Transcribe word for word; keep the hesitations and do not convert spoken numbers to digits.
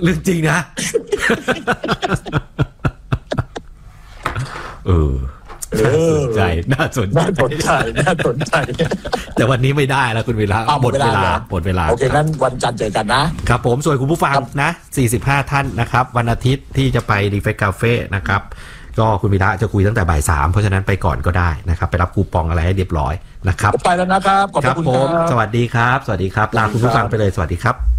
เรื่องจริงนะเออน่าสนใจน่าสนใจน่าสนใจน่าสนใจแต่วันนี้ไม่ได้แล้วคุณวีระหมดเวลาหมดเวลาโอเคงั้นวันจันทร์เจอกันนะครับผมส่วนคุณผู้ฟังนะสี่สิบห้าท่านนะครับวันอาทิตย์ที่จะไป Defect Cafe นะครับก็คุณวีระจะคุยตั้งแต่บ่ายสามเพราะฉะนั้นไปก่อนก็ได้นะครับไปรับคูปองอะไรให้เรียบร้อยนะครับไปแล้วนะครับขอบคุณครับสวัสดีครับสวัสดีครับลาคุณผู้ฟังไปเลยสวัสดีครับ